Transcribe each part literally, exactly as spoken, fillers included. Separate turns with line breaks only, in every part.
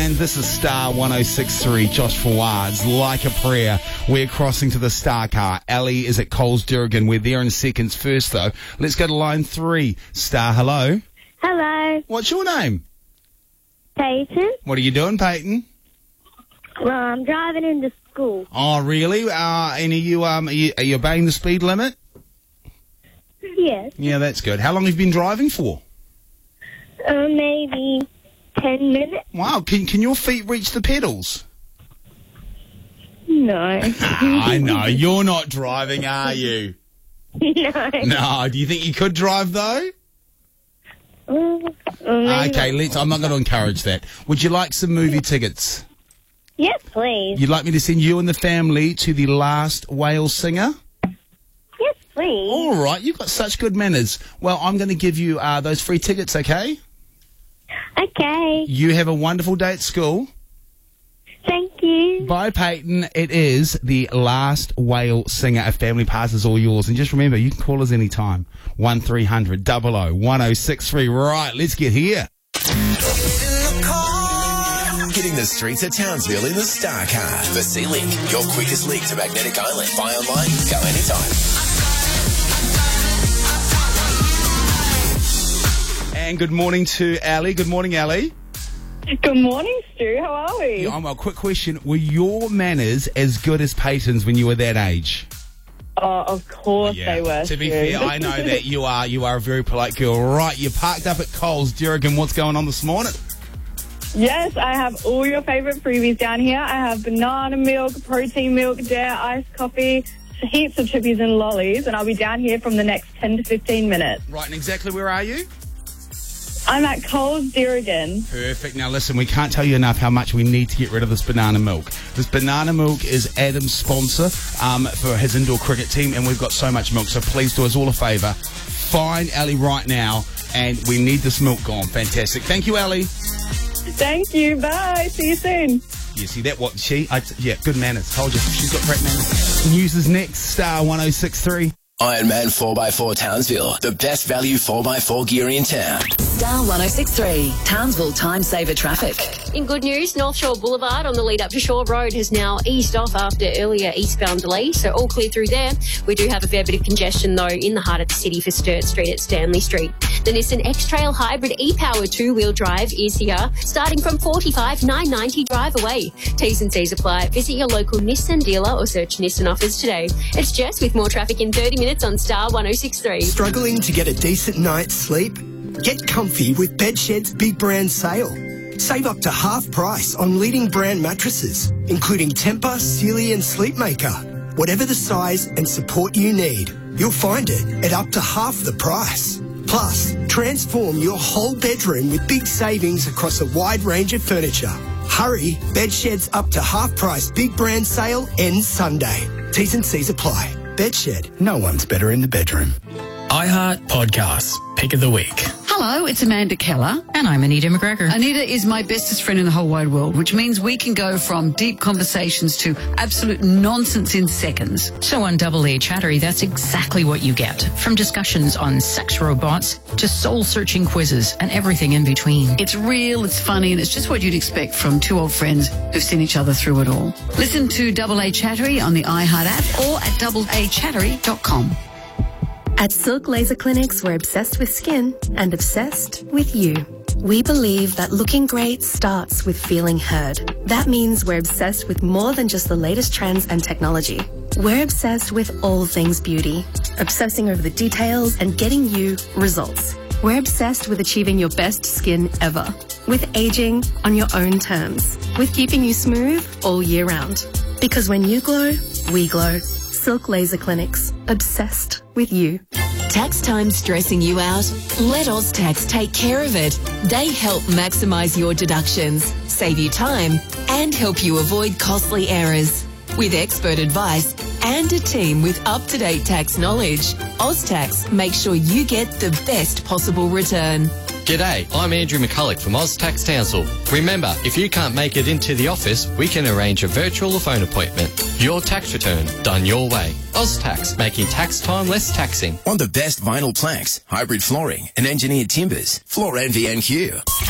And this is Star one oh six three, Josh Faward's Like a Prayer. We're crossing to the Star car. Ali is at Coles Durgan. We're there in seconds. First, though, let's go to line three. Star, hello.
Hello.
What's your name?
Peyton.
What are you doing, Peyton?
Well, I'm driving into school.
Oh, really? Uh, and are you, um, are you, are you obeying the speed limit?
Yes.
Yeah, that's good. How long have you been driving for?
Uh, maybe ten minutes.
Wow, can, can your feet reach the pedals?
No.
I know, you're not driving, are you?
No.
No, do you think you could drive, though?
Uh, uh, maybe
Okay,
not.
let's, I'm not going to encourage that. Would you like some movie tickets?
Yes, please.
You'd like me to send you and the family to The Last Whale Singer?
Yes, please.
All right, you've got such good manners. Well, I'm going to give you uh, those free tickets, okay?
Okay.
You have a wonderful day at school.
Thank you.
Bye, Peyton. It is The Last Whale Singer. A family pass is all yours. And just remember, you can call us anytime. one three hundred, double oh, one oh six three. Right, let's get here.
Hitting the streets of Townsville in the Star Car. The Sea-Link, your quickest link to Magnetic Island. Buy online, go anytime.
And good morning to Ali. Good morning, Ali.
Good morning, Stu. How are we?
Yeah, I'm a quick question. Were your manners as good as Peyton's when you were that age?
Oh, of course they were.
To be
Stu.
fair, I know that you are you are a very polite girl. Right, you parked up at Coles Durgan. What's going on this morning?
Yes, I have all your favourite freebies down here. I have banana milk, protein milk, dare, iced coffee, heaps of chippies and lollies, and I'll be down here from the next ten to fifteen minutes.
Right, and exactly where are you?
I'm at Coles Durgan.
Perfect. Now listen, we can't tell you enough how much we need to get rid of this banana milk. This banana milk is Adam's sponsor um, for his indoor cricket team, and we've got so much milk, so please do us all a favour. Find Ali right now, and we need this milk gone. Fantastic. Thank you, Ali.
Thank you. Bye. See you soon.
You see that? What she? I, yeah, good manners. Told you, she's got great manners. News is next. Star one oh six three.
Ironman four by four Townsville, the best value four by four gear in town.
Star one oh six three, Townsville Time Saver Traffic.
In good news, North Shore Boulevard on the lead up to Shore Road has now eased off after earlier eastbound delays, so all clear through there. We do have a fair bit of congestion though in the heart of the city for Sturt Street at Stanley Street. The Nissan X-Trail Hybrid e-Power two-wheel drive is here, starting from forty-five thousand nine hundred ninety drive away. T's and C's apply. Visit your local Nissan dealer or search Nissan offers today. It's Jess with more traffic in thirty minutes on Star one oh six three.
Struggling to get a decent night's sleep? Get comfy with Bedshed's Big Brand Sale. Save up to half price on leading brand mattresses, including Tempur, Sealy and Sleepmaker. Whatever the size and support you need, you'll find it at up to half the price. Plus, transform your whole bedroom with big savings across a wide range of furniture. Hurry, Bedshed's up to half price Big Brand Sale ends Sunday. T's and C's apply. Bedshed, no one's better in the bedroom.
iHeart Podcasts, Pick of the Week.
Hello, it's Amanda Keller.
And I'm Anita McGregor.
Anita is my bestest friend in the whole wide world, which means we can go from deep conversations to absolute nonsense in seconds.
So on Double A Chattery, that's exactly what you get. From discussions on sex robots to soul-searching quizzes and everything in between.
It's real, it's funny, and it's just what you'd expect from two old friends who've seen each other through it all. Listen to Double A Chattery on the iHeart app or at double a chattery dot com.
At Silk Laser Clinics, we're obsessed with skin and obsessed with you. We believe that looking great starts with feeling heard. That means we're obsessed with more than just the latest trends and technology. We're obsessed with all things beauty, obsessing over the details and getting you results. We're obsessed with achieving your best skin ever, with aging on your own terms, with keeping you smooth all year round. Because when you glow, we glow. Silk Laser Clinics, obsessed with you.
Tax time stressing you out? Let OzTax take care of it. They help maximise your deductions, save you time, and help you avoid costly errors. With expert advice and a team with up-to-date tax knowledge, OzTax makes sure you get the best possible return.
G'day, I'm Andrew McCulloch from OzTax Townsville. Remember, if you can't make it into the office, we can arrange a virtual or phone appointment. Your tax return done your way. OzTax, making tax time less taxing.
Want the best vinyl planks, hybrid flooring and engineered timbers? Floor Envy N Q.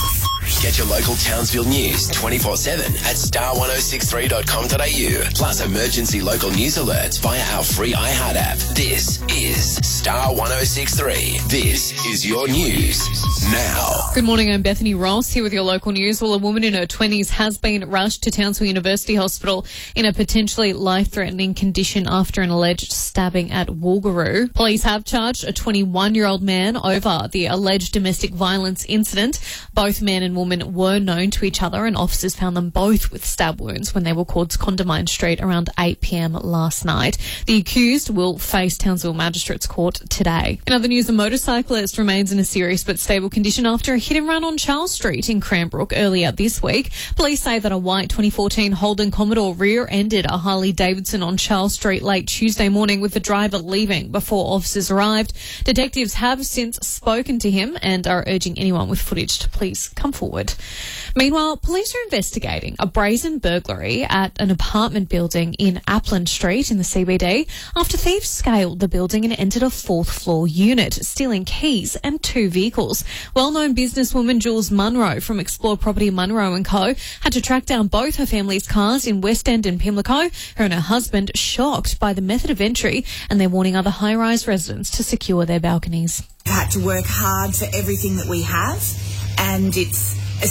Get your local Townsville news twenty-four seven at star one oh six three dot com dot a u. Plus emergency local news alerts via our free iHeart app. This is Star one oh six three. This is your news now.
Good morning, I'm Bethany Ross here with your local news. Well, a woman in her twenties has been rushed to Townsville University Hospital in a potentially life-threatening condition after an alleged stabbing at Wallaroo. Police have charged a twenty-one-year-old man over the alleged domestic violence incident. Both man and woman were known to each other, and officers found them both with stab wounds when they were called to Condamine Street around eight p.m. last night. The accused will face Townsville Magistrates Court today. In other news, a motorcyclist remains in a serious but stable condition after a hit and run on Charles Street in Cranbrook earlier this week. Police say that a white twenty fourteen Holden Commodore rear-ended a Harley Davidson on Charles Street late Tuesday morning, with the driver leaving before officers arrived. Detectives have since spoken to him and are urging anyone with footage to please come forward. Meanwhile, police are investigating a brazen burglary at an apartment building in Appland Street in the C B D after thieves scaled the building and entered a fourth floor unit, stealing keys and two vehicles. Well-known businesswoman Jules Munro from Explore Property Munro and Co had to track down both her family's cars in West End and Pimlico. Her and her husband shocked by the method of entry, and they're warning other high-rise residents to secure their balconies.
We've had to work hard for everything that we have, and it's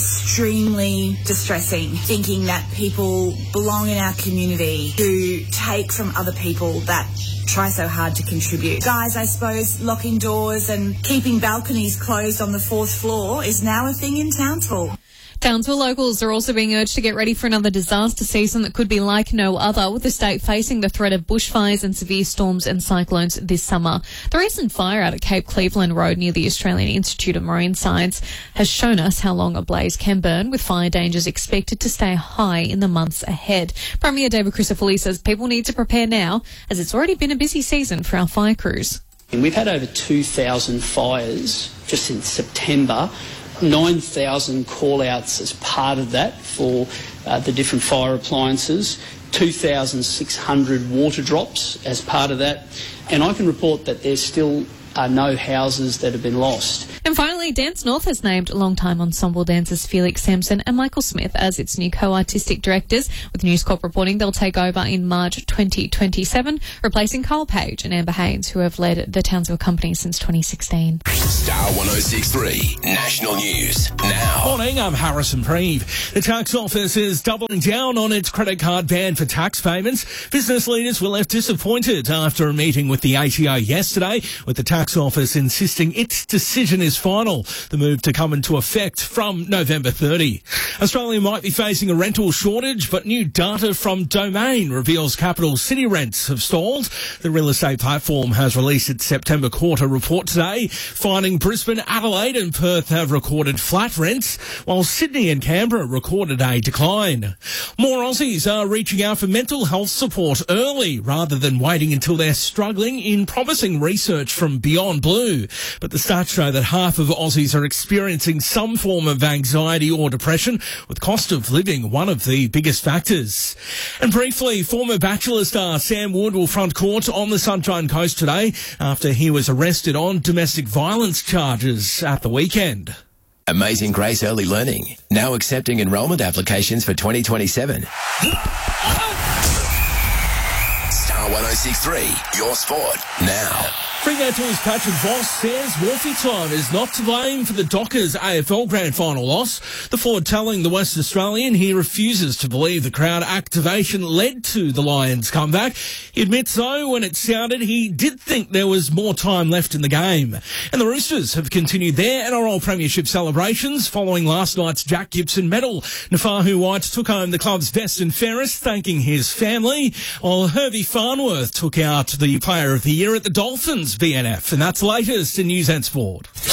extremely distressing thinking that people belong in our community who take from other people that try so hard to contribute. Guys, I suppose locking doors and keeping balconies closed on the fourth floor is now a thing in Townsville.
Townsville locals are also being urged to get ready for another disaster season that could be like no other, with the state facing the threat of bushfires and severe storms and cyclones this summer. The recent fire out at Cape Cleveland Road near the Australian Institute of Marine Science has shown us how long a blaze can burn, with fire dangers expected to stay high in the months ahead. Premier David Crisafulli says people need to prepare now, as it's already been a busy season for our fire crews.
And we've had over two thousand fires just since September. nine thousand call-outs as part of that for uh, the different fire appliances, two thousand six hundred water drops as part of that, and I can report that there still are no houses that have been lost.
And finally, Dance North has named longtime ensemble dancers Felix Sampson and Michael Smith as its new co-artistic directors. With News Corp reporting they'll take over in March twenty twenty-seven, replacing Carl Page and Amber Haynes, who have led the Townsville Company since twenty sixteen.
Star one oh six three National News now.
Morning, I'm Harrison Preeve. The tax office is doubling down on its credit card ban for tax payments. Business leaders were left disappointed after a meeting with the A T O yesterday, with the tax office insisting its decision is final. The move to come into effect from November thirtieth. Australia might be facing a rental shortage, but new data from Domain reveals capital city rents have stalled. The real estate platform has released its September quarter report today, finding Brisbane, Adelaide and Perth have recorded flat rents, while Sydney and Canberra recorded a decline. More Aussies are reaching out for mental health support early rather than waiting until they're struggling, in promising research from Beyond Blue. But the stats show that half of Aussies are experiencing some form of anxiety or depression, with cost of living one of the biggest factors. And briefly, former Bachelor star Sam Wood will front court on the Sunshine Coast today after he was arrested on domestic violence charges at the weekend.
Amazing Grace Early Learning, now accepting enrolment applications for twenty twenty-seven. Star one oh six three, your sport now.
Fremantle's Patrick Voss says Wolfie time is not to blame for the Dockers A F L Grand Final loss. The forward telling the West Australian he refuses to believe the crowd activation led to the Lions' comeback. He admits, though, when it sounded, he did think there was more time left in the game. And the Roosters have continued their N R L Premiership celebrations following last night's Jack Gibson medal. Nafahu White took home the club's best and fairest, thanking his family, while Hervey Farnworth took out the Player of the Year at the Dolphins B N F. And that's latest in News and Sport.